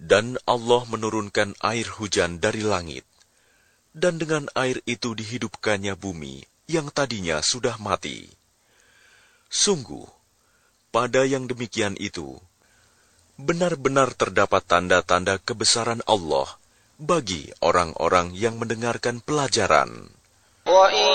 Dan Allah menurunkan air hujan dari langit, dan dengan air itu dihidupkannya bumi yang tadinya sudah mati. Sungguh, pada yang demikian itu, benar-benar terdapat tanda-tanda kebesaran Allah bagi orang-orang yang mendengarkan pelajaran.